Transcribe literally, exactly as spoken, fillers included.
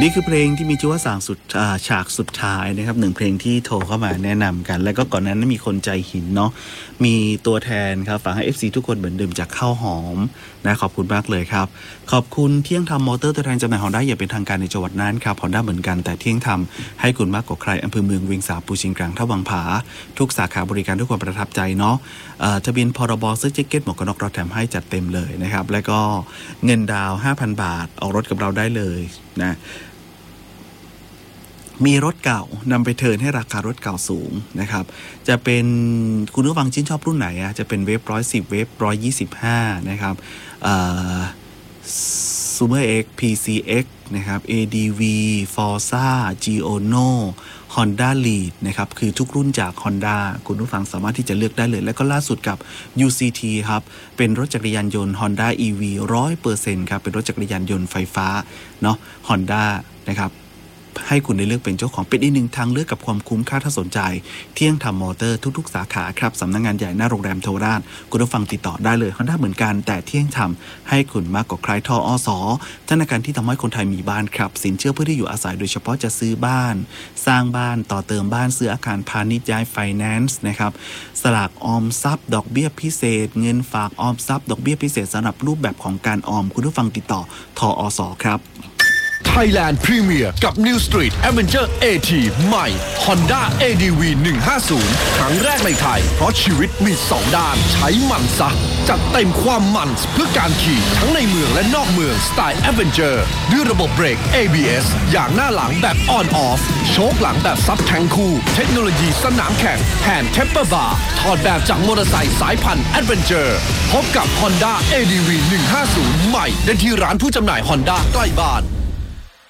นี่คือเพลงที่มีชื่อว่าสางสุดฉากสุดท้ายนะครับหนึ่งเพลงที่โทรเข้ามาแนะนำกันแล้วก็ก่อนนั้นมีคนใจหินเนาะมีตัวแทนครับฝากให้ เอฟ ซี ทุกคนเหมือนเดิมจากข้าวหอมนะขอบคุณมากเลยครับขอบคุณเที่ยงธรรมมอเตอร์ตัวแทนจำหน่าย Honda อย่างเป็นทางการในจังหวัดน่านครับ Honda เหมือนกันแต่เที่ยงธรรมให้คุณมากกว่าใครอำเภอเมืองเวียงสาปูชิงกลางท่าวังผาทุกสาขาบริการด้วยความประทับใจเนาะทะเบียนพรบเสื้อแจ็คเก็ตหมวกกันน็อกเราแถมให้จัดเต็มเลยนะครับแล้วก็เงินดาวน์ ห้าพัน บาทออกรถกับเราได้เลยนะมีรถเก่านำไปเทิร์นให้ราคารถเก่าสูงนะครับจะเป็นคุณผู้ฟังชื่นชอบรุ่นไหนอ่ะจะเป็นเวฟร้อยสิบเวฟร้อยยี่สิบห้านะครับซูเมอร์เอ็กพีซีเอ็กนะครับ เอ ดี วี Forza Giono Honda Lead นะครับคือทุกรุ่นจาก Honda คุณผู้ฟังสามารถที่จะเลือกได้เลยและก็ล่าสุดกับ ยู ซี ที ครับเป็นรถจักรยานยนต์ Honda อี วี หนึ่งร้อยเปอร์เซ็นต์ ครับเป็นรถจักรยานยนต์ไฟฟ้าเนาะ Honda นะครับให้คุณได้เลือกเป็นเจ้าของเป็นอีกหนึ่งทางเลือกกับความคุ้มค่าถ้าสนใจเที่ยงธรรมมอเตอร์ทุกๆสาขาครับสำนักงานใหญ่หน้าโรงแรมโทราชคุณผู้ฟังติดต่อได้เลย Honda เหมือนกันแต่เที่ยงธรรมให้คุณมากกว่าใครทอสธนาคารที่ทำให้คนไทยมีบ้านครับสินเชื่อเพื่อที่อยู่อาศัยโดยเฉพาะจะซื้อบ้านสร้างบ้านต่อเติมบ้านซื้ออาคารพาณิชย์ย้ายไฟแนนซ์นะครับสลากออมทรัพย์ดอกเบี้ยพิเศษเงินฝากออมทรัพย์ดอกเบี้ยพิเศษสำหรับรูปแบบของการออมคุณผู้ฟังติดต่อทอสครับ Thailand Premier กับ New Street Avenger เอ ที ใหม่ Honda เอ ดี วี หนึ่งห้าศูนย์ ครั้งแรกในไทยเพราะชีวิตมีสองด้านใช้มันซะจัดเต็มความมันเพื่อการขี่ทั้งในเมืองและนอกเมืองสไตล์ Avenger ด้วยระบบเบรก เอ บี เอส อย่างหน้าหลังแบบ On Off โชคหลังแบบซับแทงคู่เทคโนโลยีสนามแข่งแฮนด์เทปเปอร์บาร์ถอดแบบจากมอเตอร์ไซค์สายพันธุ์ Adventure พบกับ Honda เอ ดี วี หนึ่งห้าศูนย์ ใหม่ได้ที่ร้านผู้จำหน่าย Honda ใกล้บ้าน